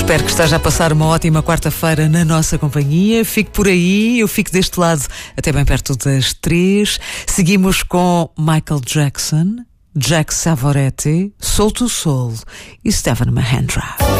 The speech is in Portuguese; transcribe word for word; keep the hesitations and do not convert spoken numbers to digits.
Espero que esteja a passar uma ótima quarta-feira na nossa companhia. Fique por aí, eu fico deste lado até bem perto das três. Seguimos com Michael Jackson, Jack Savoretti, Soul to Soul e Stephen Mahendra.